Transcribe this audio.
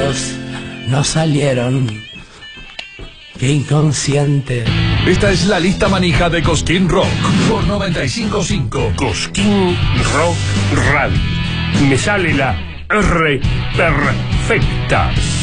dedos no salieron. Qué inconsciente. Esta es la lista manija de Cosquín Rock por 95.5. Cosquín Rock Radio. Me sale la R perfecta.